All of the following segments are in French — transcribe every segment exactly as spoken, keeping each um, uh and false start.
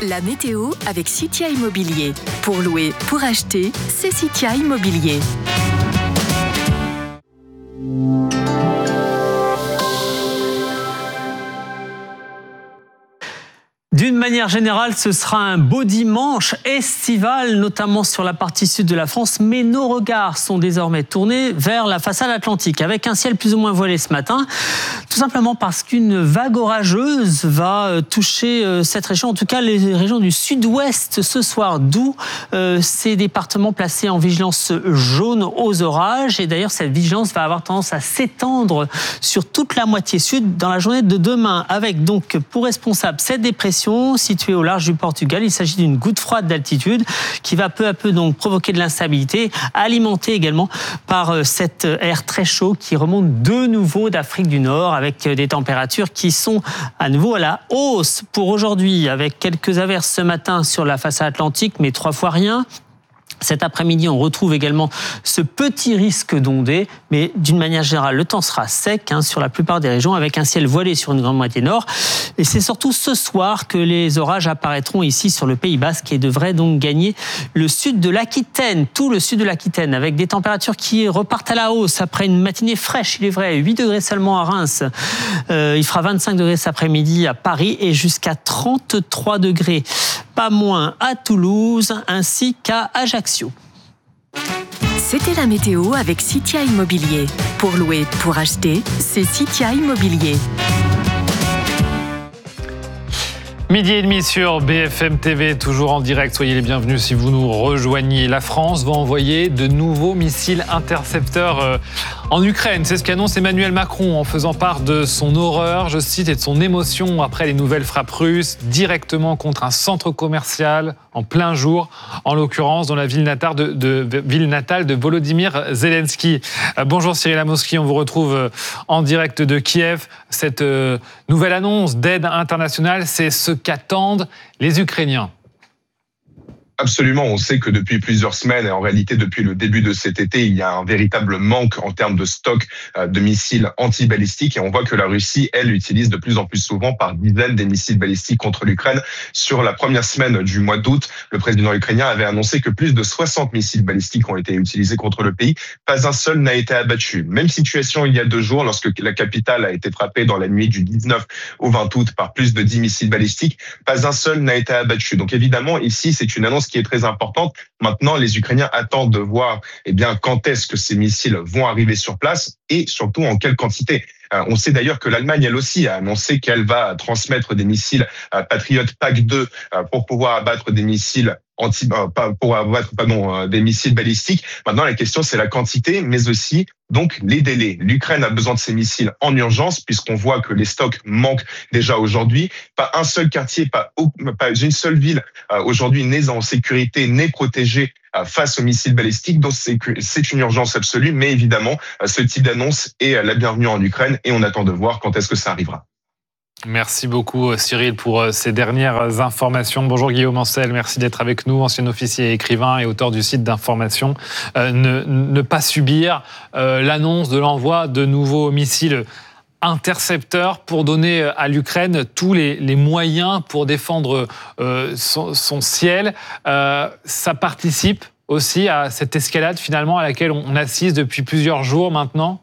La météo avec Citia Immobilier. Pour louer, pour acheter, c'est Citia Immobilier. D'une manière générale, ce sera un beau dimanche estival, notamment sur la partie sud de la France. Mais nos regards sont désormais tournés vers la façade atlantique, avec un ciel plus ou moins voilé ce matin. Tout simplement parce qu'une vague orageuse va toucher cette région, en tout cas les régions du sud-ouest ce soir, d'où euh, ces départements placés en vigilance jaune aux orages. Et d'ailleurs, cette vigilance va avoir tendance à s'étendre sur toute la moitié sud dans la journée de demain, avec donc pour responsable cette dépression située au large du Portugal. Il s'agit d'une goutte froide d'altitude qui va peu à peu donc provoquer de l'instabilité, alimentée également par cet air très chaud qui remonte de nouveau d'Afrique du Nord, avec des températures qui sont à nouveau à la hausse pour aujourd'hui, avec quelques averses ce matin sur la façade atlantique, mais trois fois rien. Cet après-midi, on retrouve également ce petit risque d'ondée, mais d'une manière générale, le temps sera sec hein, sur la plupart des régions, avec un ciel voilé sur une grande moitié nord. Et c'est surtout ce soir que les orages apparaîtront ici sur le Pays Basque et devraient donc gagner le sud de l'Aquitaine, tout le sud de l'Aquitaine, avec des températures qui repartent à la hausse après une matinée fraîche, il est vrai, huit degrés seulement à Reims. Euh, il fera vingt-cinq degrés cet après-midi à Paris et jusqu'à trente-trois degrés, pas moins à Toulouse ainsi qu'à Ajaccio. C'était la météo avec Citia Immobilier. Pour louer, pour acheter, c'est Citia Immobilier. Midi et demi sur B F M T V, toujours en direct. Soyez les bienvenus si vous nous rejoignez. La France va envoyer de nouveaux missiles intercepteurs en Ukraine. C'est ce qu'annonce Emmanuel Macron en faisant part de son horreur, je cite, et de son émotion après les nouvelles frappes russes directement contre un centre commercial en plein jour, en l'occurrence dans la ville natale de, de, ville natale de Volodymyr Zelensky. Euh, bonjour Cyril Amoski, on vous retrouve en direct de Kiev. Cette euh, nouvelle annonce d'aide internationale, c'est ce qu'attendent les Ukrainiens. Absolument, on sait que depuis plusieurs semaines, et en réalité depuis le début de cet été, il y a un véritable manque en termes de stock de missiles antibalistiques, et on voit que la Russie, elle, utilise de plus en plus souvent par dizaines des missiles balistiques contre l'Ukraine. Sur la première semaine du mois d'août, le président ukrainien avait annoncé que plus de soixante missiles balistiques ont été utilisés contre le pays. Pas un seul n'a été abattu. Même situation il y a deux jours, lorsque la capitale a été frappée dans la nuit du dix-neuf au vingt août par plus de dix missiles balistiques. Pas un seul n'a été abattu. Donc évidemment, ici, c'est une annonce qui est très importante. Maintenant, les Ukrainiens attendent de voir eh bien, quand est-ce que ces missiles vont arriver sur place et surtout en quelle quantité. Euh, on sait d'ailleurs que l'Allemagne, elle aussi, a annoncé qu'elle va transmettre des missiles euh, Patriot Pack deux euh, pour pouvoir abattre des missiles anti, euh, pour abattre pardon, euh, des missiles balistiques. Maintenant, la question, c'est la quantité, mais aussi donc les délais. L'Ukraine a besoin de ces missiles en urgence, puisqu'on voit que les stocks manquent déjà aujourd'hui. Pas un seul quartier, pas, pas une seule ville euh, aujourd'hui n'est en sécurité, n'est protégée euh, face aux missiles balistiques. Donc c'est, c'est une urgence absolue, mais évidemment, euh, ce type d'annonce est euh, la bienvenue en Ukraine et on attend de voir quand est-ce que ça arrivera. Merci beaucoup Cyril pour ces dernières informations. Bonjour Guillaume Ancel, merci d'être avec nous, ancien officier et écrivain et auteur du site d'information. Euh, ne, ne pas subir euh, l'annonce de l'envoi de nouveaux missiles intercepteurs pour donner à l'Ukraine tous les, les moyens pour défendre euh, son, son ciel. Euh, ça participe aussi à cette escalade finalement à laquelle on assiste depuis plusieurs jours maintenant.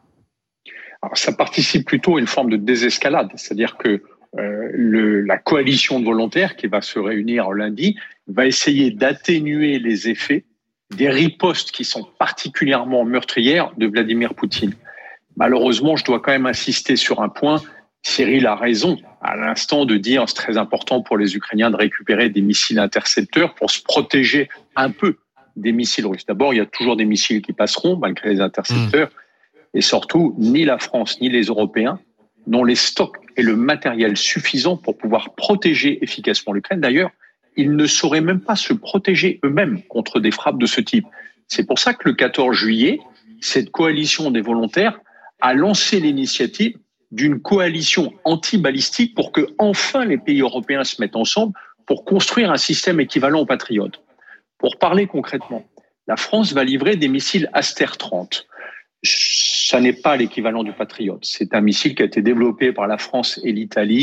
Alors, ça participe plutôt à une forme de désescalade, c'est-à-dire que euh, le, la coalition de volontaires qui va se réunir lundi va essayer d'atténuer les effets des ripostes qui sont particulièrement meurtrières de Vladimir Poutine. Malheureusement, je dois quand même insister sur un point. Cyril a raison à l'instant de dire que c'est très important pour les Ukrainiens de récupérer des missiles intercepteurs pour se protéger un peu des missiles russes. D'abord, il y a toujours des missiles qui passeront malgré les intercepteurs. Mmh. Et surtout, ni la France ni les Européens n'ont les stocks et le matériel suffisant pour pouvoir protéger efficacement l'Ukraine. D'ailleurs, ils ne sauraient même pas se protéger eux-mêmes contre des frappes de ce type. C'est pour ça que le quatorze juillet, cette coalition des volontaires a lancé l'initiative d'une coalition anti-balistique pour que enfin les pays européens se mettent ensemble pour construire un système équivalent aux Patriotes. Pour parler concrètement, la France va livrer des missiles Aster trente. Ça n'est pas l'équivalent du Patriot. C'est un missile qui a été développé par la France et l'Italie,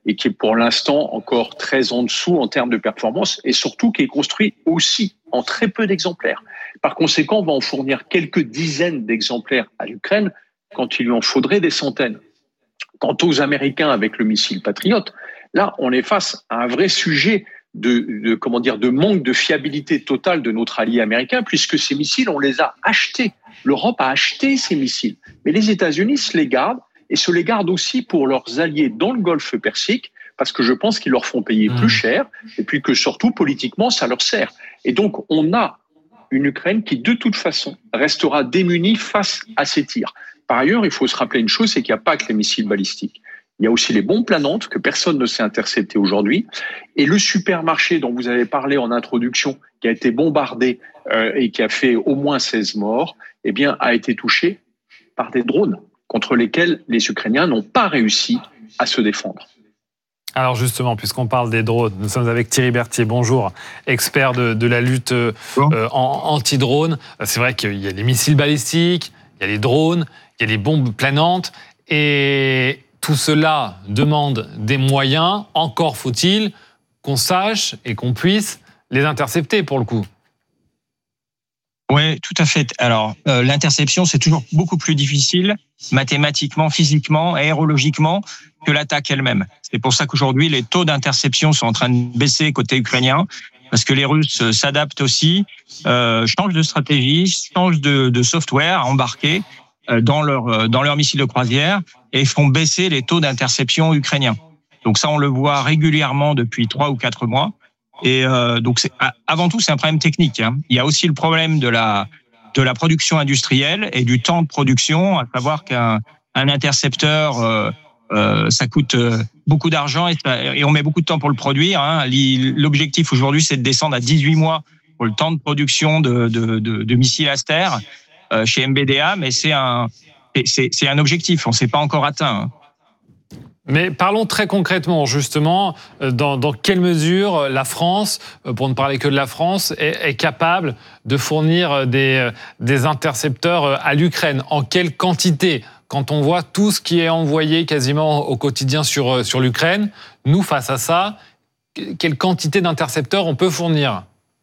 et qui est pour l'instant encore très en dessous en termes de performance et surtout qui est construit aussi en très peu d'exemplaires. Par conséquent, on va en fournir quelques dizaines d'exemplaires à l'Ukraine quand il lui en faudrait des centaines. Quant aux Américains avec le missile Patriot, là, on est face à un vrai sujet de, de, comment dire, de manque de fiabilité totale de notre allié américain, puisque ces missiles, on les a achetés. L'Europe a acheté ces missiles. Mais les États-Unis se les gardent et se les gardent aussi pour leurs alliés dans le Golfe Persique, parce que je pense qu'ils leur font payer plus cher, et puis que surtout, politiquement, ça leur sert. Et donc, on a une Ukraine qui, de toute façon, restera démunie face à ces tirs. Par ailleurs, il faut se rappeler une chose, c'est qu'il n'y a pas que les missiles balistiques. Il y a aussi les bombes planantes que personne ne sait intercepter aujourd'hui. Et le supermarché dont vous avez parlé en introduction, qui a été bombardé euh, et qui a fait au moins seize morts, eh bien, a été touché par des drones contre lesquels les Ukrainiens n'ont pas réussi à se défendre. Alors justement, puisqu'on parle des drones, nous sommes avec Thierry Berthier, bonjour, expert de, de la lutte euh, en anti-drone. C'est vrai qu'il y a les missiles balistiques, il y a les drones, il y a les bombes planantes, et tout cela demande des moyens. Encore faut-il qu'on sache et qu'on puisse les intercepter pour le coup. Oui, tout à fait. Alors, euh, l'interception, c'est toujours beaucoup plus difficile, mathématiquement, physiquement, aérologiquement, que l'attaque elle-même. C'est pour ça qu'aujourd'hui, les taux d'interception sont en train de baisser côté ukrainien, parce que les Russes s'adaptent aussi, euh, changent de stratégie, changent de, de software embarqué euh, dans leur dans leur missile de croisière et font baisser les taux d'interception ukrainiens. Donc ça, on le voit régulièrement depuis trois ou quatre mois. Et euh, donc, c'est, avant tout, c'est un problème technique. Hein. Il y a aussi le problème de la de la production industrielle et du temps de production, à savoir qu'un un intercepteur, euh, euh, ça coûte beaucoup d'argent et, ça, et on met beaucoup de temps pour le produire. Hein. L'objectif aujourd'hui, c'est de descendre à dix-huit mois pour le temps de production de, de, de, de missiles Aster euh, chez M B D A, mais c'est un c'est, c'est un objectif. On ne s'est pas encore atteint. Hein. Mais parlons très concrètement, justement, dans, dans quelle mesure la France, pour ne parler que de la France, est, est capable de fournir des, des intercepteurs à l'Ukraine. En quelle quantité ? Quand on voit tout ce qui est envoyé quasiment au quotidien sur, sur l'Ukraine, nous, face à ça, quelle quantité d'intercepteurs on peut fournir ?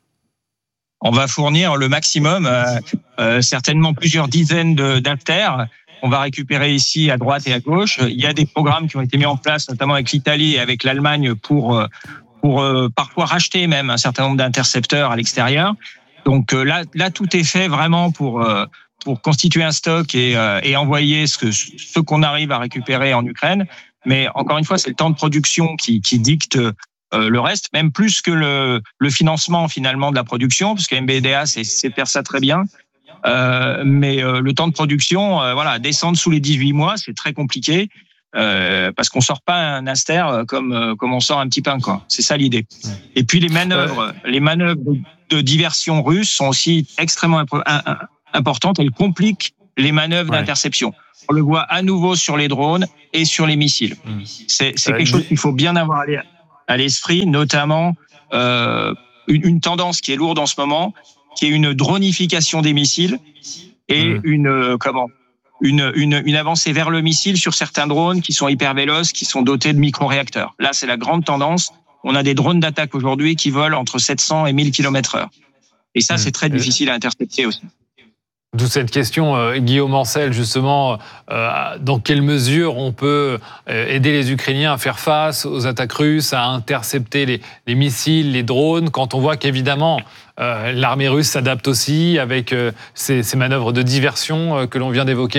On va fournir le maximum, euh, euh, certainement plusieurs dizaines de, d'inter. On va récupérer ici à droite et à gauche. Il y a des programmes qui ont été mis en place, notamment avec l'Italie et avec l'Allemagne, pour pour euh, parfois racheter même un certain nombre d'intercepteurs à l'extérieur. Donc euh, là, là, tout est fait vraiment pour euh, pour constituer un stock et euh, et envoyer ce que ce qu'on arrive à récupérer en Ukraine. Mais encore une fois, c'est le temps de production qui qui dicte euh, le reste, même plus que le le financement finalement de la production, parce que M B D A c'est c'est faire ça très bien. Euh, mais euh, le temps de production, euh, voilà, descendre sous les dix-huit mois, c'est très compliqué euh, parce qu'on sort pas un Aster comme euh, comme on sort un petit pain, quoi. C'est ça l'idée. Et puis les manœuvres, les manœuvres de diversion russes sont aussi extrêmement imp- importantes. Elles compliquent les manœuvres ouais. d'interception. On le voit à nouveau sur les drones et sur les missiles. Mmh. C'est, c'est quelque chose qu'il faut bien avoir à l'esprit, notamment euh, une, une tendance qui est lourde en ce moment, qui est une dronification des missiles et mmh. une euh, comment une, une une avancée vers le missile sur certains drones qui sont hyper véloces, qui sont dotés de micro-réacteurs. Là, c'est la grande tendance. On a des drones d'attaque aujourd'hui qui volent entre sept cents et mille kilomètres heure. Et ça, mmh. c'est très difficile à intercepter aussi. D'où cette question, euh, Guillaume Ancel, justement, euh, dans quelle mesure on peut euh, aider les Ukrainiens à faire face aux attaques russes, à intercepter les, les missiles, les drones, quand on voit qu'évidemment euh, l'armée russe s'adapte aussi avec euh, ces, ces manœuvres de diversion euh, que l'on vient d'évoquer ?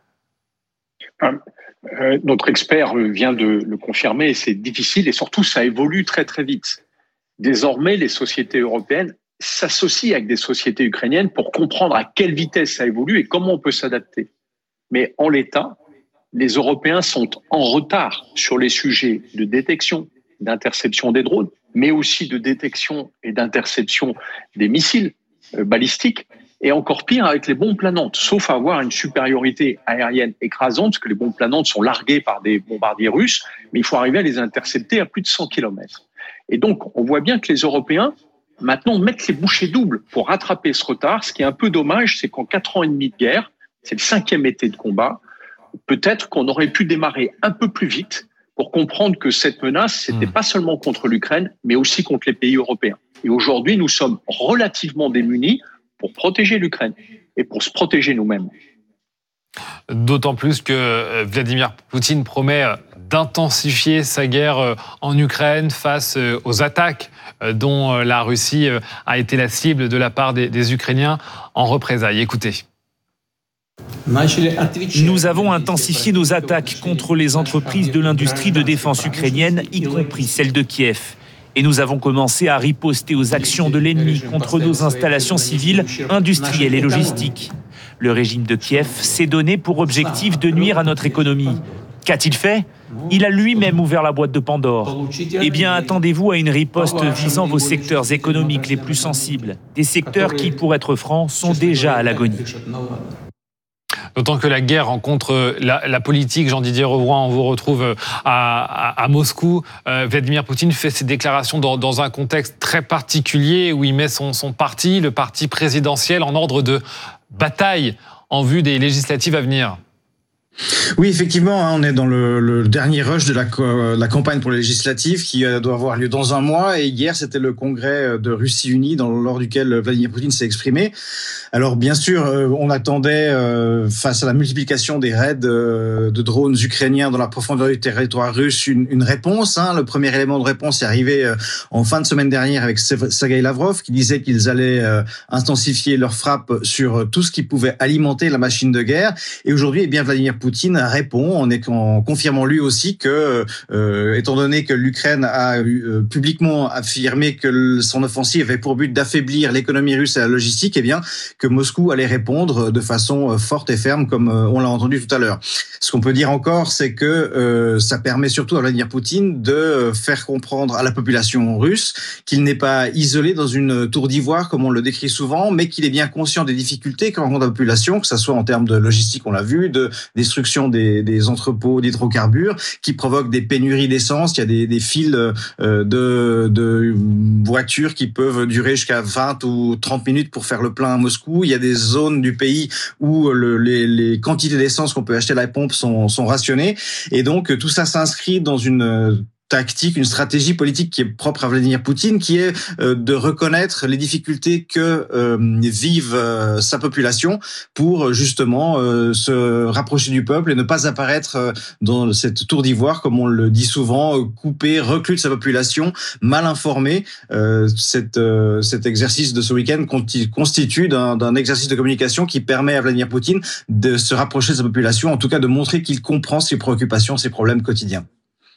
euh, Notre expert vient de le confirmer, c'est difficile et surtout ça évolue très très vite. Désormais, les sociétés européennes s'associe avec des sociétés ukrainiennes pour comprendre à quelle vitesse ça évolue et comment on peut s'adapter. Mais en l'état, les Européens sont en retard sur les sujets de détection, d'interception des drones, mais aussi de détection et d'interception des missiles balistiques, et encore pire avec les bombes planantes, sauf à avoir une supériorité aérienne écrasante, parce que les bombes planantes sont larguées par des bombardiers russes, mais il faut arriver à les intercepter à plus de cent kilomètres. Et donc, on voit bien que les Européens maintenant, mettre les bouchées doubles pour rattraper ce retard. Ce qui est un peu dommage, c'est qu'en quatre ans et demi de guerre, c'est le cinquième été de combat, peut-être qu'on aurait pu démarrer un peu plus vite pour comprendre que cette menace, c'était pas seulement contre l'Ukraine, mais aussi contre les pays européens. Et aujourd'hui, nous sommes relativement démunis pour protéger l'Ukraine et pour se protéger nous-mêmes. D'autant plus que Vladimir Poutine promet d'intensifier sa guerre en Ukraine face aux attaques dont la Russie a été la cible de la part des, des Ukrainiens en représailles. Écoutez. Nous avons intensifié nos attaques contre les entreprises de l'industrie de défense ukrainienne, y compris celles de Kiev. Et nous avons commencé à riposter aux actions de l'ennemi contre nos installations civiles, industrielles et logistiques. Le régime de Kiev s'est donné pour objectif de nuire à notre économie. Qu'a-t-il fait ? Il a lui-même ouvert la boîte de Pandore. Eh bien, attendez-vous à une riposte visant vos secteurs économiques les plus sensibles. Des secteurs qui, pour être francs, sont déjà à l'agonie. D'autant que la guerre rencontre la, la politique. Jean-Didier Revroy, on vous retrouve à, à, à Moscou. Euh, Vladimir Poutine fait ses déclarations dans, dans un contexte très particulier où il met son, son parti, le parti présidentiel, en ordre de bataille en vue des législatives à venir. Oui, effectivement, hein, on est dans le, le dernier rush de la, euh, la campagne pour les législatives qui euh, doit avoir lieu dans un mois. Et hier, c'était le congrès de Russie unie dans, lors duquel Vladimir Poutine s'est exprimé. Alors, bien sûr, euh, on attendait, euh, face à la multiplication des raids euh, de drones ukrainiens dans la profondeur du territoire russe, une, une réponse. Hein. Le premier élément de réponse est arrivé euh, en fin de semaine dernière avec Sergei Lavrov, qui disait qu'ils allaient euh, intensifier leurs frappes sur tout ce qui pouvait alimenter la machine de guerre. Et aujourd'hui, eh bien, Vladimir Poutine répond en, en confirmant lui aussi que, euh, étant donné que l'Ukraine a euh, publiquement affirmé que le, son offensive avait pour but d'affaiblir l'économie russe et la logistique, eh bien que Moscou allait répondre de façon forte et ferme, comme euh, on l'a entendu tout à l'heure. Ce qu'on peut dire encore, c'est que euh, ça permet surtout à Vladimir Poutine de faire comprendre à la population russe qu'il n'est pas isolé dans une tour d'ivoire, comme on le décrit souvent, mais qu'il est bien conscient des difficultés que rencontre la population, que ce soit en termes de logistique, on l'a vu, de destruction Des, des entrepôts d'hydrocarbures qui provoquent des pénuries d'essence. Il y a des, des files euh, de, de voitures qui peuvent durer jusqu'à vingt ou trente minutes pour faire le plein à Moscou. Il y a des zones du pays où le, les, les quantités d'essence qu'on peut acheter à la pompe sont, sont rationnées. Et donc, tout ça s'inscrit dans une tactique, une stratégie politique qui est propre à Vladimir Poutine, qui est euh, de reconnaître les difficultés que euh, vive euh, sa population pour justement euh, se rapprocher du peuple et ne pas apparaître euh, dans cette tour d'ivoire, comme on le dit souvent, euh, coupé, reclus de sa population, mal informé. Euh, cette, euh, cet exercice de ce week-end constitue d'un, d'un exercice de communication qui permet à Vladimir Poutine de se rapprocher de sa population, en tout cas de montrer qu'il comprend ses préoccupations, ses problèmes quotidiens.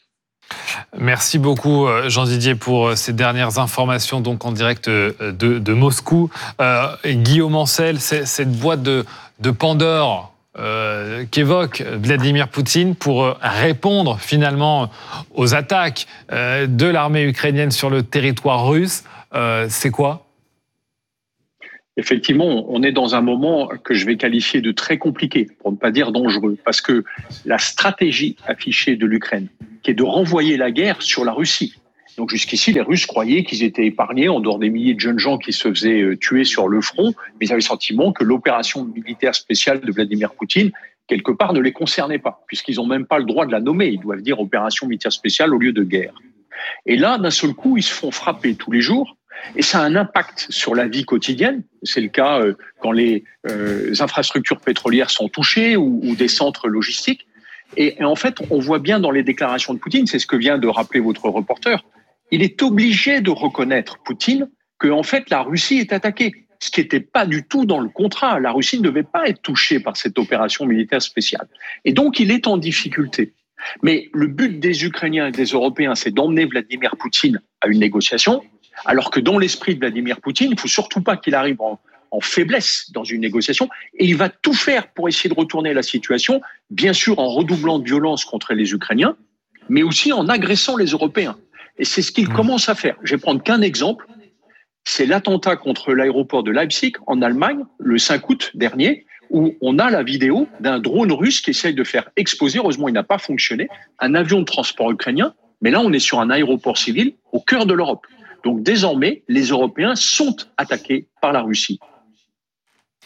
Merci beaucoup Jean-Didier pour ces dernières informations donc en direct de, de Moscou. Euh, Guillaume Ancel, c'est, cette boîte de, de Pandore euh, qu'évoque Vladimir Poutine pour répondre finalement aux attaques euh, de l'armée ukrainienne sur le territoire russe, euh, c'est quoi ? Effectivement, on est dans un moment que je vais qualifier de très compliqué, pour ne pas dire dangereux, parce que la stratégie affichée de l'Ukraine, qui est de renvoyer la guerre sur la Russie. Donc jusqu'ici, les Russes croyaient qu'ils étaient épargnés en dehors des milliers de jeunes gens qui se faisaient tuer sur le front, mais ils avaient le sentiment que l'opération militaire spéciale de Vladimir Poutine, quelque part, ne les concernait pas, puisqu'ils n'ont même pas le droit de la nommer. Ils doivent dire opération militaire spéciale au lieu de guerre. Et là, d'un seul coup, ils se font frapper tous les jours. Et ça a un impact sur la vie quotidienne. C'est le cas euh, quand les euh, infrastructures pétrolières sont touchées ou, ou des centres logistiques. Et, et en fait, on voit bien dans les déclarations de Poutine, c'est ce que vient de rappeler votre reporter, il est obligé de reconnaître, Poutine, que en fait la Russie est attaquée. Ce qui n'était pas du tout dans le contrat. La Russie ne devait pas être touchée par cette opération militaire spéciale. Et donc, il est en difficulté. Mais le but des Ukrainiens et des Européens, c'est d'emmener Vladimir Poutine à une négociation, alors que dans l'esprit de Vladimir Poutine, il ne faut surtout pas qu'il arrive en, en faiblesse dans une négociation, et il va tout faire pour essayer de retourner la situation, bien sûr en redoublant de violence contre les Ukrainiens, mais aussi en agressant les Européens. Et c'est ce qu'il commence à faire. Je vais prendre qu'un exemple, c'est l'attentat contre l'aéroport de Leipzig en Allemagne, le cinq août dernier, où on a la vidéo d'un drone russe qui essaye de faire exploser, heureusement il n'a pas fonctionné, un avion de transport ukrainien, mais là on est sur un aéroport civil au cœur de l'Europe. Donc désormais, les Européens sont attaqués par la Russie.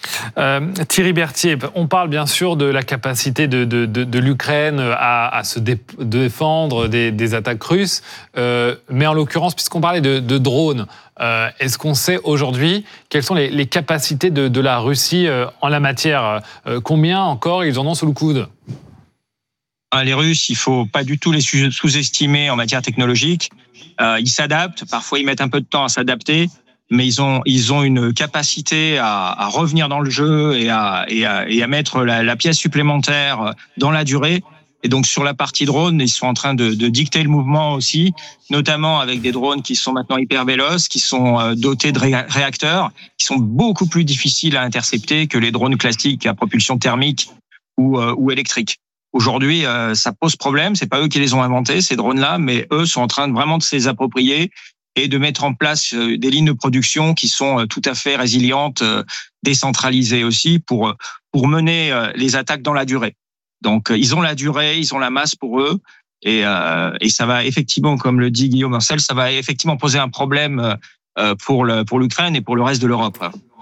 Euh, Thierry Berthier, on parle bien sûr de la capacité de, de, de, de l'Ukraine à, à se dé, défendre des, des attaques russes, euh, mais en l'occurrence, puisqu'on parlait de, de drones, euh, est-ce qu'on sait aujourd'hui quelles sont les, les capacités de, de la Russie euh, en la matière euh, Combien encore ils en ont sous le coude ? Les Russes, il faut pas du tout les sous-estimer en matière technologique. Euh, ils s'adaptent, parfois ils mettent un peu de temps à s'adapter, mais ils ont ils ont une capacité à, à revenir dans le jeu et à et à, et à mettre la, la pièce supplémentaire dans la durée. Et donc sur la partie drone, ils sont en train de, de dicter le mouvement aussi, notamment avec des drones qui sont maintenant hyper véloces, qui sont dotés de ré- réacteurs, qui sont beaucoup plus difficiles à intercepter que les drones classiques à propulsion thermique ou euh, ou électrique. Aujourd'hui, euh, ça pose problème. C'est pas eux qui les ont inventés, ces drones-là, mais eux sont en train de vraiment de se les approprier et de mettre en place euh, des lignes de production qui sont euh, tout à fait résilientes, euh, décentralisées aussi pour pour mener euh, les attaques dans la durée. Donc, euh, ils ont la durée, ils ont la masse pour eux, et euh, et ça va effectivement, comme le dit Guillaume Ancel, ça va effectivement poser un problème euh, pour le pour l'Ukraine et pour le reste de l'Europe.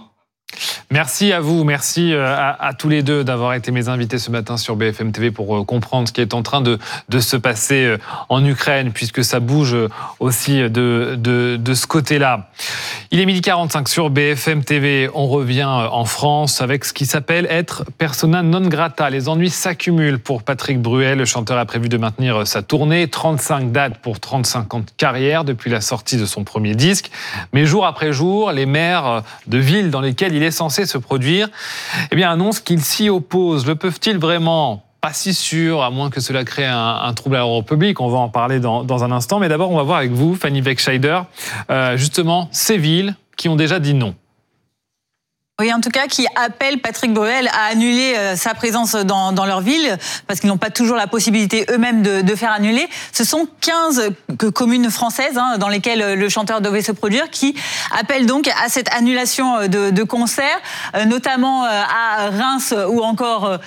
Merci à vous, merci à, à tous les deux d'avoir été mes invités ce matin sur B F M T V pour comprendre ce qui est en train de, de se passer en Ukraine, puisque ça bouge aussi de, de, de ce côté-là. Il est midi quarante-cinq sur B F M T V. On revient en France avec ce qui s'appelle être persona non grata. Les ennuis s'accumulent pour Patrick Bruel. Le chanteur a prévu de maintenir sa tournée. trente-cinq dates pour trente-cinq ans de carrière depuis la sortie de son premier disque. Mais jour après jour, les maires de villes dans lesquelles il est censé se produire, eh bien, annoncent qu'ils s'y opposent. Le peuvent-ils vraiment ? Pas si sûr, à moins que cela crée un, un trouble à l'ordre public. On va en parler dans, dans un instant. Mais d'abord, on va voir avec vous, Fanny Wegscheider, euh, justement, ces villes qui ont déjà dit non. Oui, en tout cas, qui appellent Patrick Bruel à annuler euh, sa présence dans, dans leur ville, parce qu'ils n'ont pas toujours la possibilité eux-mêmes de, de faire annuler. Ce sont quinze communes françaises hein, dans lesquelles le chanteur devait se produire, qui appellent donc à cette annulation de, de concerts, euh, notamment euh, à Reims ou encore euh,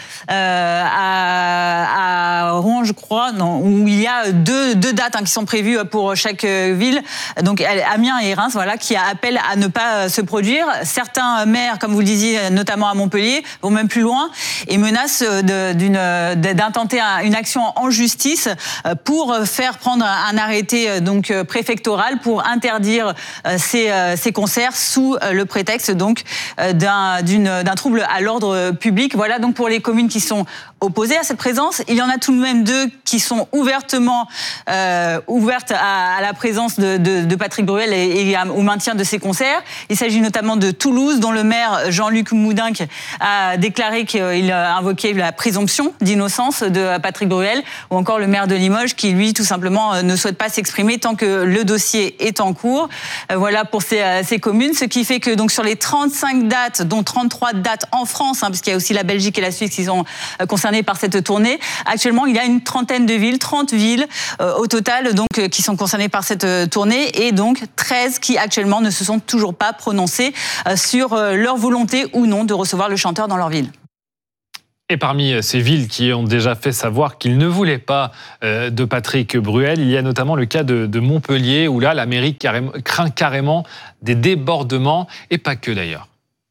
à, à Rouen, je crois, non, où il y a deux, deux dates hein, qui sont prévues pour chaque ville. Donc Amiens et Reims, voilà, qui appellent à ne pas se produire. Certains maires, comme vous le disiez, notamment à Montpellier, vont même plus loin et menacent de, d'une, d'intenter une action en justice pour faire prendre un arrêté donc préfectoral pour interdire ces, ces concerts sous le prétexte donc d'un, d'une, d'un trouble à l'ordre public. Voilà donc pour les communes qui sont opposées à cette présence. Il y en a tout de même deux qui sont ouvertement euh, ouvertes à, à la présence de, de, de Patrick Bruel et, et au maintien de ces concerts. Il s'agit notamment de Toulouse, dont le maire Jean-Luc Moudinque a déclaré qu'il invoquait la présomption d'innocence de Patrick Bruel, ou encore le maire de Limoges qui, lui, tout simplement, ne souhaite pas s'exprimer tant que le dossier est en cours. Voilà pour ces, ces communes, ce qui fait que donc sur les trente-cinq dates, dont trente-trois dates en France, hein, parce qu'il y a aussi la Belgique et la Suisse qui sont concernées par cette tournée, actuellement, il y a une trentaine de villes, trente villes euh, au total, donc euh, qui sont concernées par cette euh, tournée, et donc treize qui actuellement ne se sont toujours pas prononcées euh, sur euh, leur volonté ou non de recevoir le chanteur dans leur ville. Et parmi ces villes qui ont déjà fait savoir qu'ils ne voulaient pas de Patrick Bruel, il y a notamment le cas de, de Montpellier, où là, la mairie carrément, craint carrément des débordements, et pas que d'ailleurs.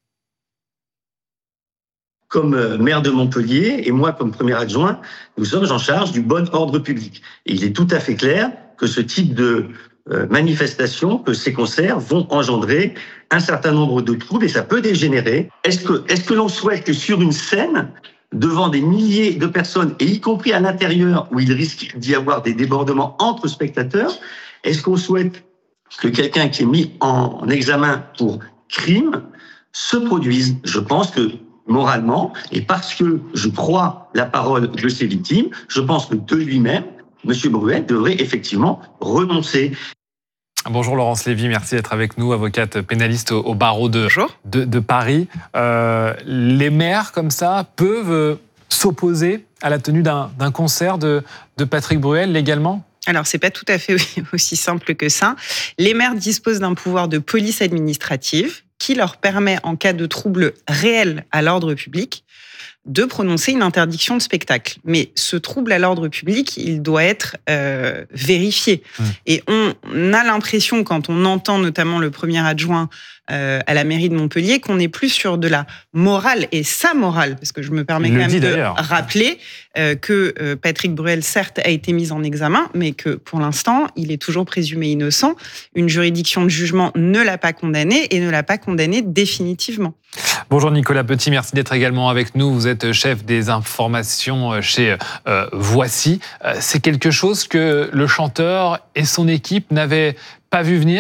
Comme maire de Montpellier, et moi comme premier adjoint, nous sommes en charge du bon ordre public. Et il est tout à fait clair que ce type de manifestations, que ces concerts vont engendrer un certain nombre de troubles, et ça peut dégénérer. Est-ce que, est-ce que l'on souhaite que sur une scène, devant des milliers de personnes, et y compris à l'intérieur, où il risque d'y avoir des débordements entre spectateurs, est-ce qu'on souhaite que quelqu'un qui est mis en examen pour crime se produise? Je pense que moralement, et parce que je crois la parole de ces victimes, je pense que de lui-même, M. Bruel devrait effectivement renoncer. Bonjour Laurence Lévy, merci d'être avec nous, avocate pénaliste au barreau de, de, de Paris. Euh, les maires, comme ça, peuvent s'opposer à la tenue d'un, d'un concert de, de Patrick Bruel légalement ? Alors, c'est pas tout à fait aussi simple que ça. Les maires disposent d'un pouvoir de police administrative qui leur permet, en cas de trouble réel à l'ordre public, de prononcer une interdiction de spectacle. Mais ce trouble à l'ordre public, il doit être euh, vérifié. Mmh. Et on a l'impression, quand on entend notamment le premier adjoint euh, à la mairie de Montpellier, qu'on est plus sur de la morale, et sa morale, parce que je me permets il quand même de d'ailleurs. rappeler euh, que euh, Patrick Bruel, certes, a été mis en examen, mais que pour l'instant, il est toujours présumé innocent. Une juridiction de jugement ne l'a pas condamné et ne l'a pas condamné définitivement. Bonjour Nicolas Petit, merci d'être également avec nous. Vous êtes chef des informations chez euh, Voici. Euh, c'est quelque chose que le chanteur et son équipe n'avaient pas vu venir ?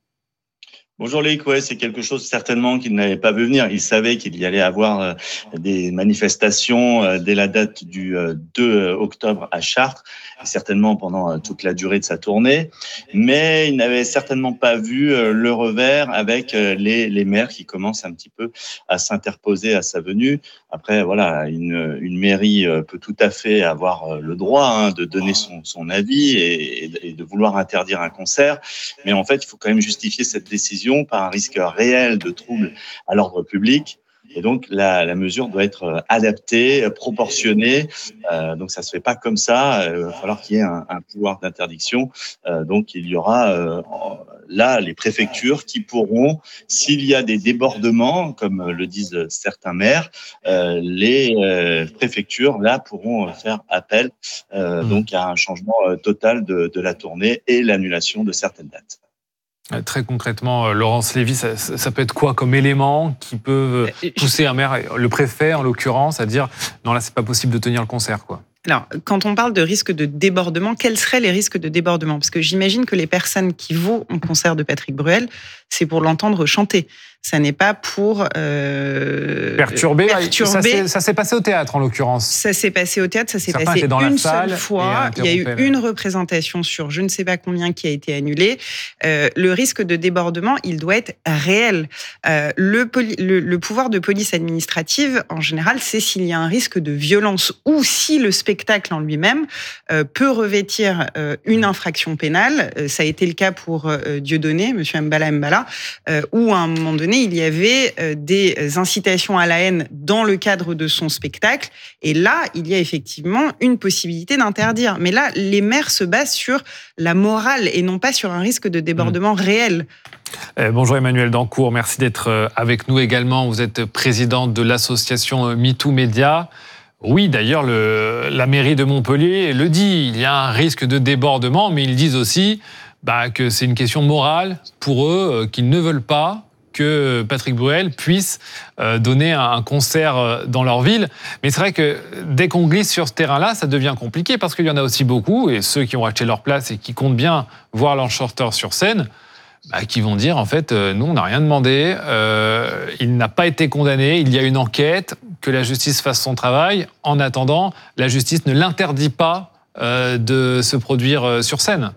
Bonjour Loïc, ouais, c'est quelque chose certainement qu'il n'avait pas vu venir. Il savait qu'il y allait avoir euh, des manifestations euh, dès la date du euh, deux octobre à Chartres, et certainement pendant euh, toute la durée de sa tournée, mais il n'avait certainement pas vu euh, le revers avec euh, les, les maires qui commencent un petit peu à s'interposer à sa venue. Après, voilà, une, une mairie euh, peut tout à fait avoir euh, le droit hein, de donner son, son avis et, et de vouloir interdire un concert, mais en fait, il faut quand même justifier cette décision par un risque réel de trouble à l'ordre public. Et donc, la, la mesure doit être adaptée, proportionnée. Euh, donc, ça se fait pas comme ça. Il va falloir qu'il y ait un, un pouvoir d'interdiction. Euh, donc, il y aura euh, là les préfectures qui pourront, s'il y a des débordements, comme le disent certains maires, euh, les euh, préfectures là pourront faire appel euh, mmh. donc à un changement euh, total de, de la tournée et l'annulation de certaines dates. Très concrètement, Laurence Lévy, ça, ça peut être quoi comme élément qui peut pousser un maire, le préfet en l'occurrence, à dire non là c'est pas possible de tenir le concert quoi. Alors, quand on parle de risque de débordement, quels seraient les risques de débordement ? Parce que j'imagine que les personnes qui vont au concert de Patrick Bruel, c'est pour l'entendre chanter. Ça n'est pas pour euh, perturber. perturber. Ça, s'est, ça s'est passé au théâtre en l'occurrence. Ça s'est passé au théâtre, ça s'est Certains passé dans une la seule fois. Il y a eu une représentation sur je ne sais pas combien qui a été annulée. Euh, le risque de débordement, il doit être réel. Euh, le, poli- le, le pouvoir de police administrative, en général, c'est s'il y a un risque de violence ou si le spectacle en lui-même euh, peut revêtir euh, une infraction pénale. Euh, ça a été le cas pour euh, Dieudonné, Monsieur Mbala Mbala, euh, où à un moment donné, il y avait euh, des incitations à la haine dans le cadre de son spectacle. Et là, il y a effectivement une possibilité d'interdire. Mais là, les maires se basent sur la morale et non pas sur un risque de débordement mmh. réel. Euh, bonjour Emmanuel Dancourt, merci d'être avec nous également. Vous êtes présidente de l'association MeToo Média. Oui, d'ailleurs, le, la mairie de Montpellier le dit, il y a un risque de débordement, mais ils disent aussi bah, que c'est une question morale pour eux, euh, qu'ils ne veulent pas que Patrick Bruel puisse euh, donner un concert dans leur ville. Mais c'est vrai que dès qu'on glisse sur ce terrain-là, ça devient compliqué parce qu'il y en a aussi beaucoup, et ceux qui ont acheté leur place et qui comptent bien voir leur chanteur sur scène, bah, qui vont dire, en fait, euh, nous, on n'a rien demandé, euh, il n'a pas été condamné, il y a une enquête, que la justice fasse son travail. En attendant, la justice ne l'interdit pas euh, de se produire euh, sur scène.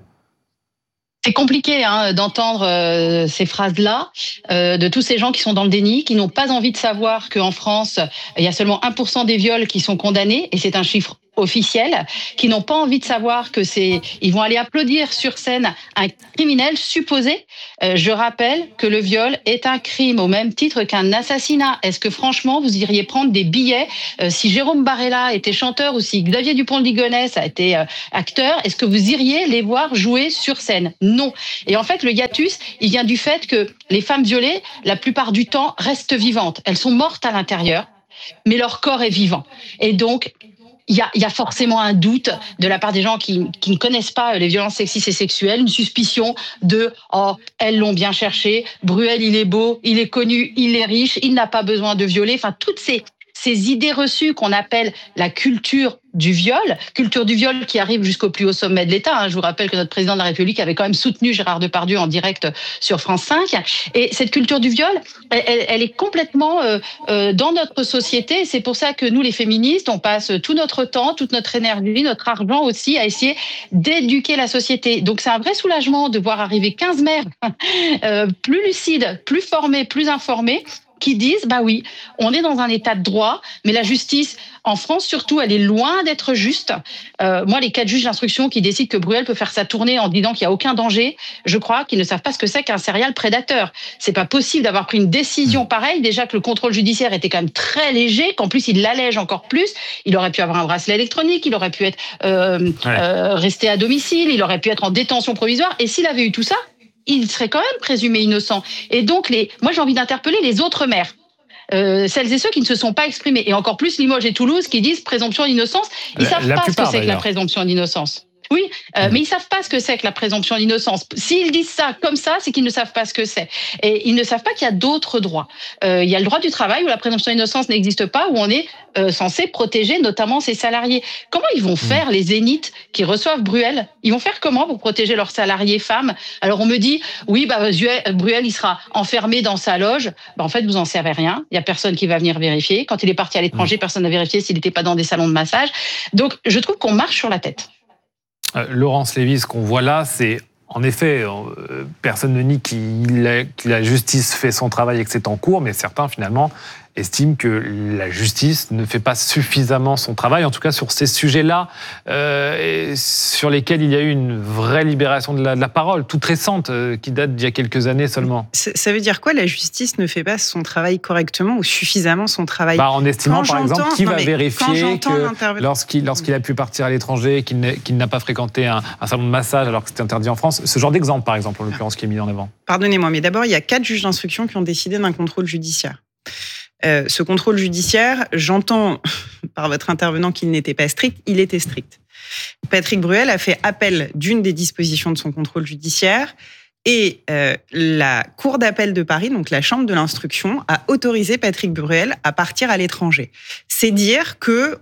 C'est compliqué hein, d'entendre euh, ces phrases-là euh, de tous ces gens qui sont dans le déni, qui n'ont pas envie de savoir qu'en France, il y a seulement un pour cent des viols qui sont condamnés, et c'est un chiffre officiels, qui n'ont pas envie de savoir que c'est, ils vont aller applaudir sur scène un criminel supposé. Euh, je rappelle que le viol est un crime au même titre qu'un assassinat. Est-ce que franchement vous iriez prendre des billets euh, si Jérôme Barella était chanteur ou si Xavier Dupont de Ligonnès a été euh, acteur? Est-ce que vous iriez les voir jouer sur scène? Non. Et en fait, le hiatus, il vient du fait que les femmes violées, la plupart du temps, restent vivantes. Elles sont mortes à l'intérieur, mais leur corps est vivant. Et donc il y a, il y a forcément un doute de la part des gens qui, qui ne connaissent pas les violences sexistes et sexuelles, une suspicion de « oh, elles l'ont bien cherché, Bruel, il est beau, il est connu, il est riche, il n'a pas besoin de violer ». Enfin, toutes ces, ces idées reçues qu'on appelle la culture du viol, culture du viol qui arrive jusqu'au plus haut sommet de l'État. Je vous rappelle que notre président de la République avait quand même soutenu Gérard Depardieu en direct sur France cinq. Et cette culture du viol, elle, elle est complètement euh, euh, dans notre société. C'est pour ça que nous, les féministes, on passe tout notre temps, toute notre énergie, notre argent aussi à essayer d'éduquer la société. Donc c'est un vrai soulagement de voir arriver quinze maires euh, plus lucides, plus formés, plus informés, qui disent, bah oui, on est dans un état de droit, mais la justice, en France surtout, elle est loin d'être juste. Euh, moi, les quatre juges d'instruction qui décident que Bruel peut faire sa tournée en disant qu'il n'y a aucun danger, je crois qu'ils ne savent pas ce que c'est qu'un serial prédateur. C'est pas possible d'avoir pris une décision pareille, déjà que le contrôle judiciaire était quand même très léger, qu'en plus il l'allège encore plus. Il aurait pu avoir un bracelet électronique, il aurait pu être euh, ouais. euh, resté à domicile, il aurait pu être en détention provisoire, et s'il avait eu tout ça, il serait quand même présumé innocent. Et donc, les, moi, j'ai envie d'interpeller les autres maires. Euh, celles et ceux qui ne se sont pas exprimés. Et encore plus Limoges et Toulouse qui disent présomption d'innocence. Ils ne savent pas ce que c'est que la présomption d'innocence. Oui, euh, mmh. mais ils savent pas ce que c'est que la présomption d'innocence. S'ils disent ça comme ça, c'est qu'ils ne savent pas ce que c'est. Et ils ne savent pas qu'il y a d'autres droits. Euh, il y a le droit du travail où la présomption d'innocence n'existe pas, où on est euh, censé protéger notamment ses salariés. Comment ils vont faire, mmh. les zéniths qui reçoivent Bruel? Ils vont faire comment pour protéger leurs salariés femmes? Alors on me dit, oui, bah, Bruel, il sera enfermé dans sa loge. Bah, en fait, vous en savez rien. Il y a personne qui va venir vérifier. Quand il est parti à l'étranger, mmh. personne n'a vérifié s'il n'était pas dans des salons de massage. Donc, je trouve qu'on marche sur la tête. Euh, Laurence Lévy, ce qu'on voit là, c'est en effet, euh, personne ne nie qu'il a, que la justice fait son travail et que c'est en cours, mais certains finalement estiment que la justice ne fait pas suffisamment son travail, en tout cas sur ces sujets-là, euh, et sur lesquels il y a eu une vraie libération de la, de la parole, toute récente, euh, qui date d'il y a quelques années seulement. Ça veut dire quoi, la justice ne fait pas son travail correctement ou suffisamment son travail? Bah, en estimant, quand par exemple, qui va vérifier que lorsqu'il, lorsqu'il a pu partir à l'étranger, qu'il, qu'il n'a pas fréquenté un, un salon de massage alors que c'était interdit en France, ce genre d'exemple, par exemple, en l'occurrence, qui est mis en avant. Pardonnez-moi, mais d'abord, il y a quatre juges d'instruction qui ont décidé d'un contrôle judiciaire. Euh, ce contrôle judiciaire, j'entends par votre intervenant qu'il n'était pas strict, il était strict. Patrick Bruel a fait appel d'une des dispositions de son contrôle judiciaire et euh, la Cour d'appel de Paris, donc la Chambre de l'instruction, a autorisé Patrick Bruel à partir à l'étranger. C'est dire que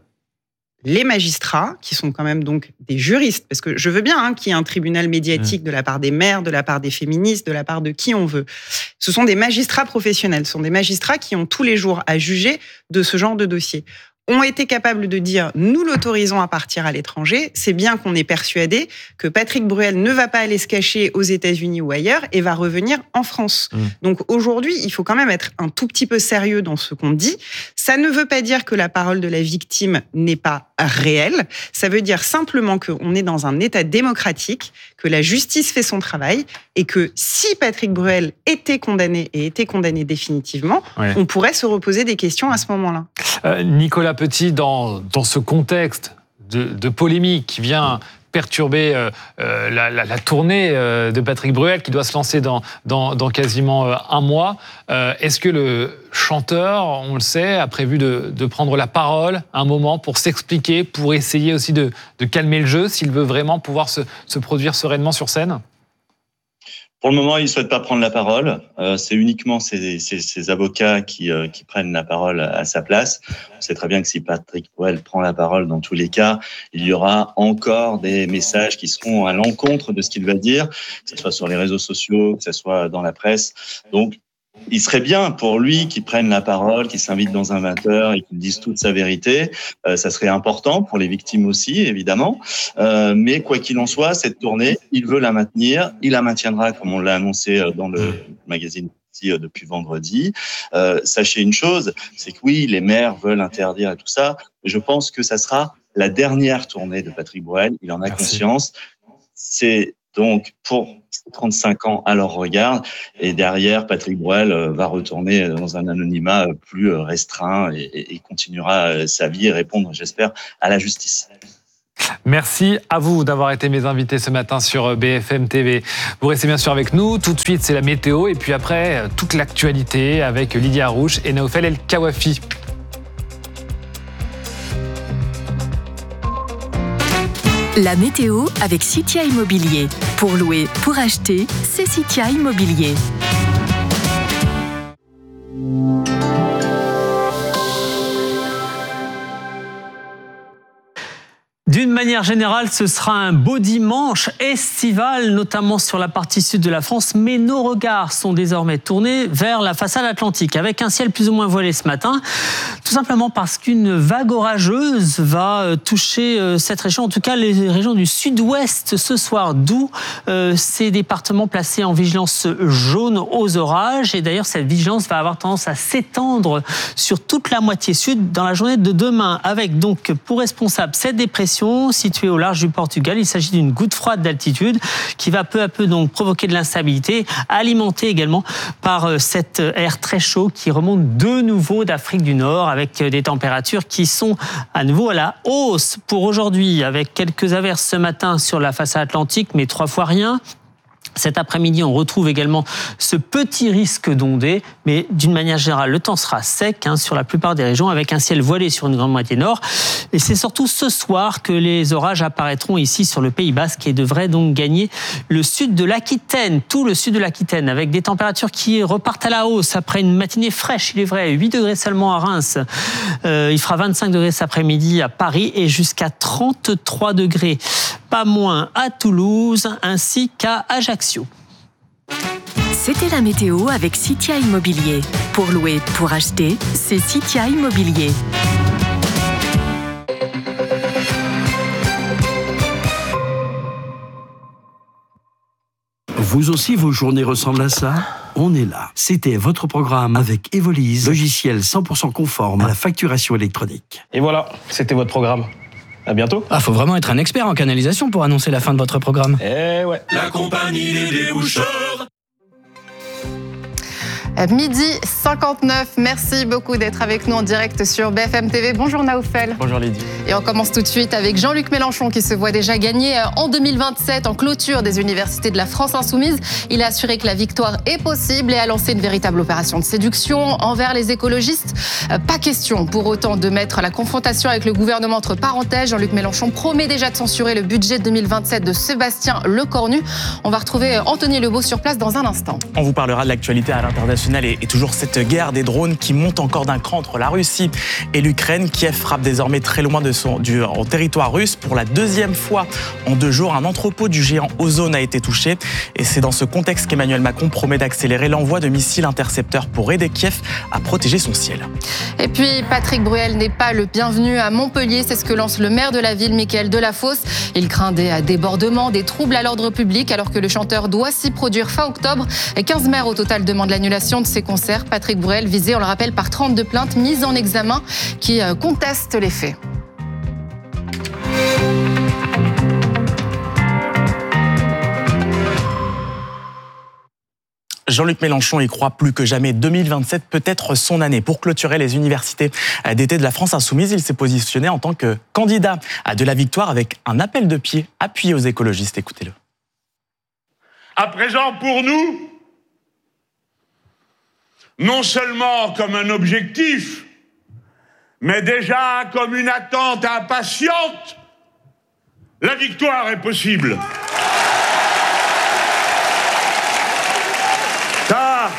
les magistrats, qui sont quand même donc des juristes, parce que je veux bien hein, qu'il y ait un tribunal médiatique de la part des maires, de la part des féministes, de la part de qui on veut. Ce sont des magistrats professionnels, ce sont des magistrats qui ont tous les jours à juger de ce genre de dossier. Ont été capables de dire « nous l'autorisons à partir à l'étranger », c'est bien qu'on est persuadé que Patrick Bruel ne va pas aller se cacher aux États-Unis ou ailleurs et va revenir en France. Mmh. Donc aujourd'hui, il faut quand même être un tout petit peu sérieux dans ce qu'on dit. Ça ne veut pas dire que la parole de la victime n'est pas réelle. Ça veut dire simplement qu'on est dans un État démocratique, que la justice fait son travail et que si Patrick Bruel était condamné et était condamné définitivement, ouais. on pourrait se reposer des questions à ce moment-là. Euh, Nicolas Petit, dans, dans ce contexte de, de polémique qui vient perturber euh, euh, la, la, la tournée euh, de Patrick Bruel, qui doit se lancer dans, dans, dans quasiment euh, un mois, euh, est-ce que le chanteur, on le sait, a prévu de, de prendre la parole un moment pour s'expliquer, pour essayer aussi de, de calmer le jeu, s'il veut vraiment pouvoir se, se produire sereinement sur scène ? Pour le moment, il ne souhaite pas prendre la parole. Euh, c'est uniquement ses, ses, ses avocats qui, euh, qui prennent la parole à sa place. On sait très bien que si Patrick Bruel prend la parole, dans tous les cas, il y aura encore des messages qui seront à l'encontre de ce qu'il va dire, que ce soit sur les réseaux sociaux, que ce soit dans la presse. Donc, il serait bien pour lui qu'il prenne la parole, qu'il s'invite dans un vingt heures et qu'il dise toute sa vérité. Euh, ça serait important pour les victimes aussi, évidemment. Euh, mais quoi qu'il en soit, cette tournée, il veut la maintenir. Il la maintiendra, comme on l'a annoncé dans le magazine depuis vendredi. Euh, sachez une chose, c'est que oui, les maires veulent interdire et tout ça. Mais je pense que ça sera la dernière tournée de Patrick Bruel. Il en a Merci. conscience. C'est donc pour trente-cinq ans à leur regard. Et derrière, Patrick Bruel va retourner dans un anonymat plus restreint et, et continuera sa vie et répondre, j'espère, à la justice. Merci à vous d'avoir été mes invités ce matin sur B F M T V. Vous restez bien sûr avec nous. Tout de suite, c'est la météo. Et puis après, toute l'actualité avec Lydia Rouche et Naoufel El Kawafi. La météo avec Citia Immobilier. Pour louer, pour acheter, c'est Citia Immobilier. D'une manière générale, ce sera un beau dimanche estival, notamment sur la partie sud de la France, mais nos regards sont désormais tournés vers la façade atlantique, avec un ciel plus ou moins voilé ce matin, tout simplement parce qu'une vague orageuse va toucher cette région, en tout cas les régions du sud-ouest ce soir, d'où euh, ces départements placés en vigilance jaune aux orages. Et d'ailleurs, cette vigilance va avoir tendance à s'étendre sur toute la moitié sud dans la journée de demain, avec donc pour responsable cette dépression située au large du Portugal. Il s'agit d'une goutte froide d'altitude qui va peu à peu donc provoquer de l'instabilité, alimentée également par cet air très chaud qui remonte de nouveau d'Afrique du Nord, avec des températures qui sont à nouveau à la hausse pour aujourd'hui, avec quelques averses ce matin sur la façade atlantique, mais trois fois rien. Cet après-midi, on retrouve également ce petit risque d'ondée, mais d'une manière générale, le temps sera sec hein, sur la plupart des régions, avec un ciel voilé sur une grande moitié nord. Et c'est surtout ce soir que les orages apparaîtront ici sur le Pays Basque et devraient donc gagner le sud de l'Aquitaine, tout le sud de l'Aquitaine, avec des températures qui repartent à la hausse après une matinée fraîche, il est vrai, huit degrés seulement à Reims. Euh, il fera vingt-cinq degrés cet après-midi à Paris et jusqu'à trente-trois degrés, pas moins à Toulouse ainsi qu'à Ajaccio. C'était la météo avec Citia Immobilier. Pour louer, pour acheter, c'est Citia Immobilier. Vous aussi, vos journées ressemblent à ça ? On est là. C'était votre programme avec Evolise, logiciel cent pour cent conforme à la facturation électronique. Et voilà, c'était votre programme. À bientôt. Ah, faut vraiment être un expert en canalisation pour annoncer la fin de votre programme. Eh ouais. La compagnie des déboucheurs. Midi cinquante-neuf, merci beaucoup d'être avec nous en direct sur B F M T V. Bonjour Naoufel. Bonjour Lydie. Et on commence tout de suite avec Jean-Luc Mélenchon qui se voit déjà gagner en deux mille vingt-sept en clôture des universités de la France Insoumise. Il a assuré que la victoire est possible et a lancé une véritable opération de séduction envers les écologistes. Pas question pour autant de mettre la confrontation avec le gouvernement entre parenthèses. Jean-Luc Mélenchon promet déjà de censurer le budget deux mille vingt-sept de Sébastien Lecornu. On va retrouver Anthony Lebeau sur place dans un instant. On vous parlera de l'actualité à l'international et toujours cette guerre des drones qui monte encore d'un cran entre la Russie et l'Ukraine. Kiev frappe désormais très loin de son du en territoire russe. Pour la deuxième fois en deux jours, un entrepôt du géant Ozone a été touché. Et c'est dans ce contexte qu'Emmanuel Macron promet d'accélérer l'envoi de missiles intercepteurs pour aider Kiev à protéger son ciel. Et puis Patrick Bruel n'est pas le bienvenu à Montpellier. C'est ce que lance le maire de la ville, Mickaël Delafosse. Il craint des débordements, des troubles à l'ordre public alors que le chanteur doit s'y produire fin octobre. Et quinze maires au total demandent l'annulation de ces concerts. Patrick Bruel visé, on le rappelle, par trente-deux plaintes mises en examen qui contestent les faits. Jean-Luc Mélenchon y croit plus que jamais. deux mille vingt-sept peut être son année. Pour clôturer les universités d'été de la France Insoumise, il s'est positionné en tant que candidat à de la victoire avec un appel de pied appuyé aux écologistes. Écoutez-le. À présent, pour nous, non seulement comme un objectif, mais déjà comme une attente impatiente, la victoire est possible. Car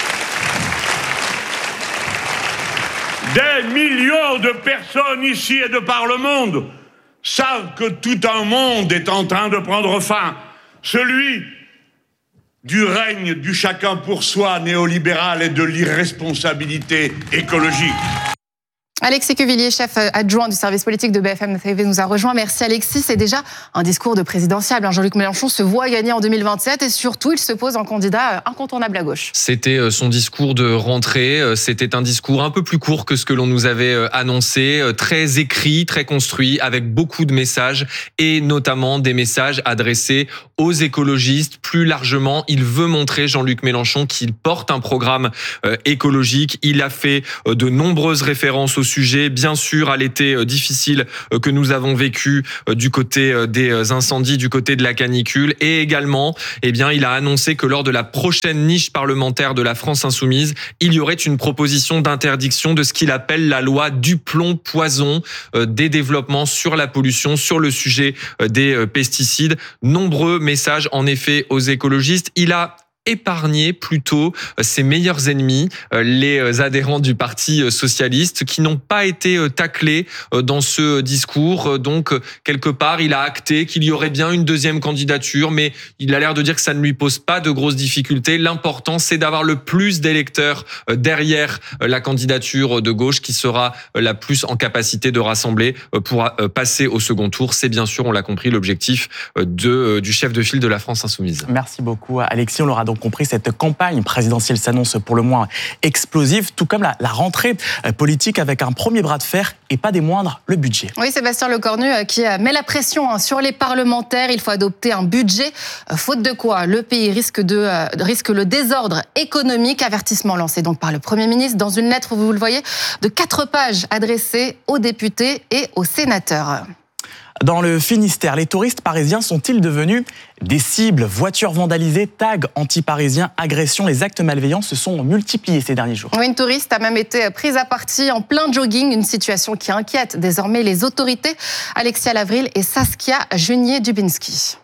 des millions de personnes ici et de par le monde savent que tout un monde est en train de prendre fin, celui du règne du chacun pour soi néolibéral et de l'irresponsabilité écologique. Alexis Cuvillier, chef adjoint du service politique de B F M T V, nous a rejoint. Merci Alexis. C'est déjà un discours de présidentiable. Jean-Luc Mélenchon se voit gagner en deux mille vingt-sept et surtout, il se pose en candidat incontournable à gauche. C'était son discours de rentrée. C'était un discours un peu plus court que ce que l'on nous avait annoncé, très écrit, très construit, avec beaucoup de messages et notamment des messages adressés aux écologistes. Plus largement, il veut montrer, Jean-Luc Mélenchon, qu'il porte un programme écologique. Il a fait de nombreuses références au sujet, bien sûr, à l'été difficile que nous avons vécu du côté des incendies, du côté de la canicule, et également, eh bien, il a annoncé que lors de la prochaine niche parlementaire de la France Insoumise, il y aurait une proposition d'interdiction de ce qu'il appelle la loi du plomb-poison, des développements sur la pollution, sur le sujet des pesticides. Nombreux messages, en effet, aux écologistes. Il a épargner plutôt ses meilleurs ennemis, les adhérents du Parti socialiste, qui n'ont pas été taclés dans ce discours. Donc, quelque part, il a acté qu'il y aurait bien une deuxième candidature, mais il a l'air de dire que ça ne lui pose pas de grosses difficultés. L'important, c'est d'avoir le plus d'électeurs derrière la candidature de gauche qui sera la plus en capacité de rassembler pour passer au second tour. C'est bien sûr, on l'a compris, l'objectif de, du chef de file de la France Insoumise. Merci beaucoup, Alexis. On l'aura donc compris, cette campagne présidentielle s'annonce pour le moins explosive, tout comme la, la rentrée politique avec un premier bras de fer et pas des moindres, le budget. Oui, Sébastien Lecornu qui met la pression sur les parlementaires. Il faut adopter un budget, faute de quoi le pays risque, de, risque le désordre économique. Avertissement lancé donc par le Premier ministre dans une lettre, vous le voyez, de quatre pages adressée aux députés et aux sénateurs. Dans le Finistère, les touristes parisiens sont-ils devenus des cibles? Voitures vandalisées, tags anti-parisiens, agressions, les actes malveillants se sont multipliés ces derniers jours. Oui, une touriste a même été prise à partie en plein jogging, une situation qui inquiète désormais les autorités. Alexia Lavril et Saskia Junier-Dubinski.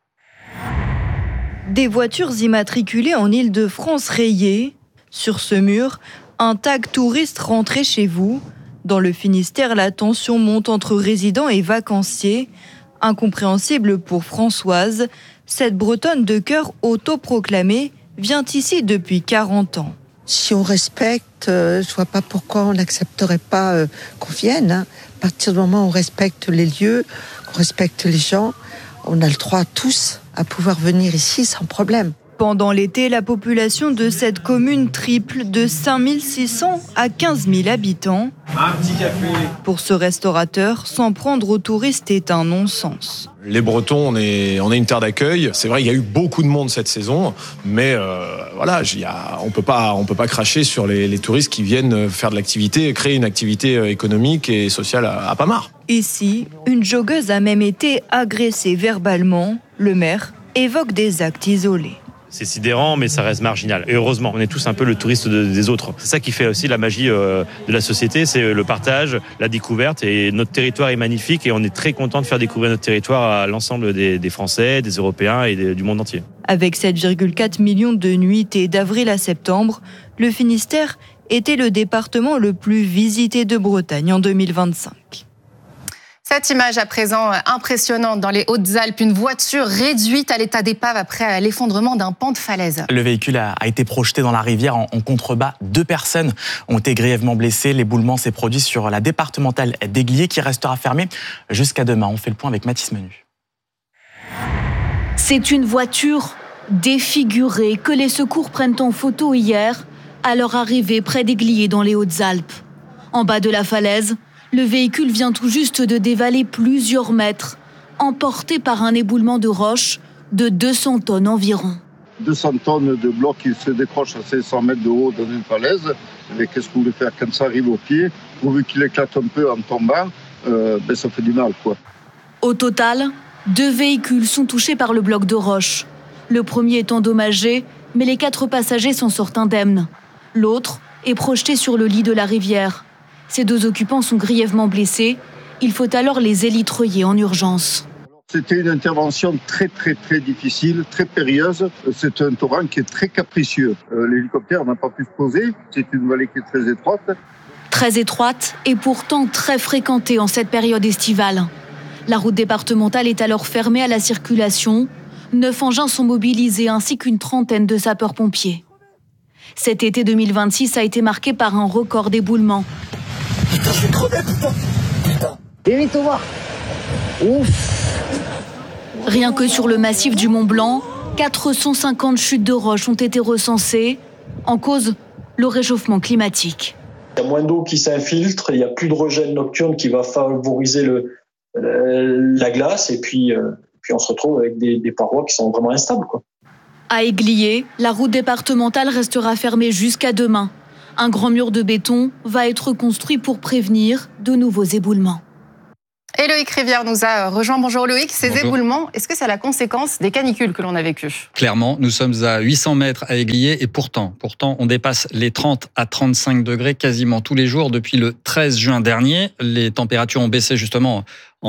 Des voitures immatriculées en Île-de-France rayées. Sur ce mur, un tag touriste rentré chez vous. Dans le Finistère, la tension monte entre résidents et vacanciers. Incompréhensible pour Françoise, cette Bretonne de cœur autoproclamée vient ici depuis quarante ans. Si on respecte, euh, je ne vois pas pourquoi on n'accepterait pas euh, qu'on vienne. Hein. À partir du moment où on respecte les lieux, on respecte les gens, on a le droit tous à pouvoir venir ici sans problème. Pendant l'été, la population de cette commune triple de cinq mille six cents à quinze mille habitants. Un petit café. Pour ce restaurateur, s'en prendre aux touristes est un non-sens. Les Bretons, on est, on est une terre d'accueil. C'est vrai, il y a eu beaucoup de monde cette saison, mais euh, voilà, y a, on peut pas, on peut pas cracher sur les, les touristes qui viennent faire de l'activité, créer une activité économique et sociale à, à Pas-Marre. Ici, une joggeuse a même été agressée verbalement. Le maire évoque des actes isolés. C'est sidérant, mais ça reste marginal. Et heureusement, on est tous un peu le touriste de, des autres. C'est ça qui fait aussi la magie euh, de la société, c'est le partage, la découverte. Et notre territoire est magnifique et on est très content de faire découvrir notre territoire à l'ensemble des, des Français, des Européens et des, du monde entier. Avec sept virgule quatre millions de nuitées d'avril à septembre, le Finistère était le département le plus visité de Bretagne en deux mille vingt-cinq. Cette image à présent impressionnante dans les Hautes-Alpes, une voiture réduite à l'état d'épave après l'effondrement d'un pan de falaise. Le véhicule a été projeté dans la rivière en contrebas. Deux personnes ont été grièvement blessées. L'éboulement s'est produit sur la départementale d'Aiglier qui restera fermée jusqu'à demain. On fait le point avec Mathis Menu. C'est une voiture défigurée que les secours prennent en photo hier à leur arrivée près d'Aiglier dans les Hautes-Alpes. En bas de la falaise, le véhicule vient tout juste de dévaler plusieurs mètres, emporté par un éboulement de roches de deux cents tonnes environ. deux cents tonnes de blocs qui se décrochent à cinq cents mètres de haut dans une falaise. Mais qu'est-ce que vous voulez faire quand ça arrive au pied? Pourvu qu'il éclate un peu en tombant, euh, ben ça fait du mal, quoi. Au total, deux véhicules sont touchés par le bloc de roches. Le premier est endommagé, mais les quatre passagers s'en sortent indemnes. L'autre est projeté sur le lit de la rivière. Ces deux occupants sont grièvement blessés. Il faut alors les élitreiller en urgence. C'était une intervention très très très difficile, très périlleuse. C'est un torrent qui est très capricieux. Euh, l'hélicoptère n'a pas pu se poser. C'est une vallée qui est très étroite. Très étroite et pourtant très fréquentée en cette période estivale. La route départementale est alors fermée à la circulation. Neuf engins sont mobilisés ainsi qu'une trentaine de sapeurs-pompiers. Cet été deux mille vingt-six a été marqué par un record d'éboulement. Putain, je vais crever, putain, putain. Et vite, on va. Ouf. Rien que sur le massif du Mont Blanc, quatre cent cinquante chutes de roches ont été recensées. En cause, le réchauffement climatique. Il y a moins d'eau qui s'infiltre, il n'y a plus de rejet nocturne qui va favoriser le, euh, la glace. Et puis, euh, puis on se retrouve avec des, des parois qui sont vraiment instables, quoi. À Aiglier, la route départementale restera fermée jusqu'à demain. Un grand mur de béton va être construit pour prévenir de nouveaux éboulements. Et Loïc Rivière nous a rejoint. Bonjour Loïc. Ces Bonjour. éboulements, est-ce que c'est la conséquence des canicules que l'on a vécues? Clairement, nous sommes à huit cents mètres à Aiglier et pourtant, pourtant, on dépasse les trente à trente-cinq degrés quasiment tous les jours depuis le treize juin dernier. Les températures ont baissé justement